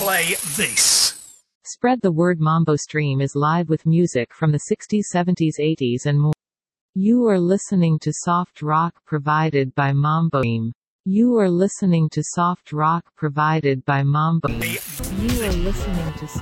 play this. Spread the word. Mambo Stream is live with music from the 60s, 70s, 80s and more. You are listening to soft rock provided by Mambo Stream. You are listening to soft rock provided by Mambo. You are listening to